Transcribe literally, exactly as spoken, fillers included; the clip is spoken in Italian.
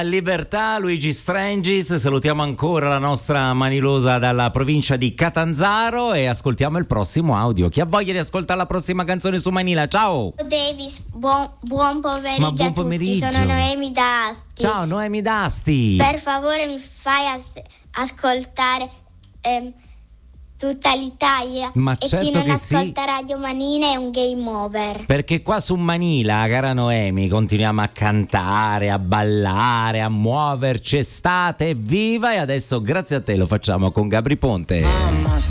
Libertà, Luigi Strangis, salutiamo ancora la nostra Manilosa dalla provincia di Catanzaro e ascoltiamo il prossimo audio. Chi ha voglia di ascoltare la prossima canzone su Manila? Ciao Davis, buon, buon pomeriggio. Ma buon a tutti, pomeriggio. sono Noemi D'Asti. Ciao Noemi D'Asti. Per favore mi fai as- ascoltare ehm, tutta l'Italia. Ma e certo chi non che sì. ascolta Radio Manina è un game over. Perché qua su Manila, cara Noemi, continuiamo a cantare, a ballare, a muoverci, estate, viva, e adesso grazie a te lo facciamo con Gabri Ponte. Mamma